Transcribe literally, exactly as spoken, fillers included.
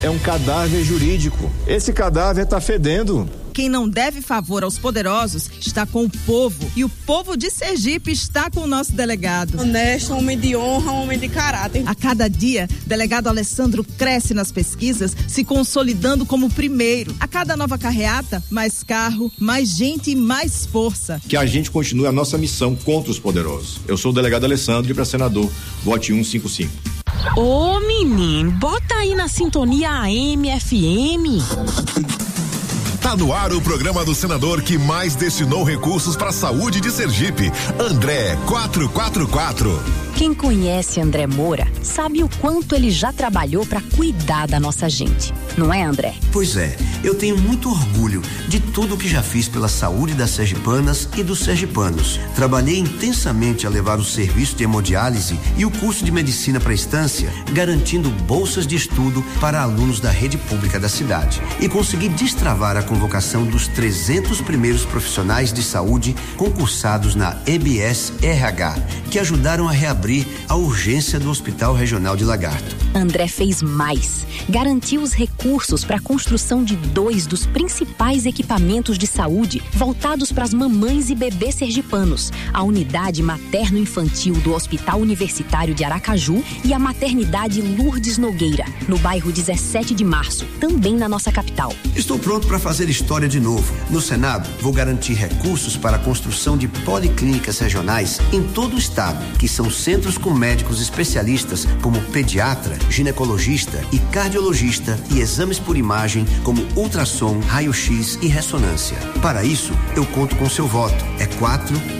É um cadáver jurídico. Esse cadáver tá fedendo. Quem não deve favor aos poderosos está com o povo. E o povo de Sergipe está com o nosso delegado. Honesto, homem de honra, homem de caráter. A cada dia, delegado Alessandro cresce nas pesquisas, se consolidando como o primeiro. A cada nova carreata, mais carro, mais gente e mais força. Que a gente continue a nossa missão contra os poderosos. Eu sou o delegado Alessandro e para senador, vote cento e cinquenta e cinco. Ô menino, bota aí na sintonia A M F M. Tá no ar o programa do senador que mais destinou recursos para a saúde de Sergipe, André quatrocentos e quarenta e quatro. Quem conhece André Moura sabe o quanto ele já trabalhou para cuidar da nossa gente. Não é, André? Pois é, eu tenho muito orgulho de tudo que já fiz pela saúde das sergipanas e dos sergipanos. Trabalhei intensamente a levar o serviço de hemodiálise e o curso de medicina para a estância, garantindo bolsas de estudo para alunos da rede pública da cidade. E consegui destravar a convocação dos trezentos primeiros profissionais de saúde concursados na E B S R H, que ajudaram a reabrir a urgência do Hospital Regional de Lagarto. André fez mais. Garantiu os recursos para a construção de dois dos principais equipamentos de saúde voltados para as mamães e bebês sergipanos: a unidade materno-infantil do Hospital Universitário de Aracaju e a maternidade Lourdes Nogueira, no bairro dezessete de março, também na nossa capital. Estou pronto para fazer história de novo. No Senado, vou garantir recursos para a construção de policlínicas regionais em todo o estado, que são centros com médicos especialistas como pediatra, ginecologista e cardiologista e exames por imagem como ultrassom, raio-x e ressonância. Para isso, eu conto com seu voto. É quatro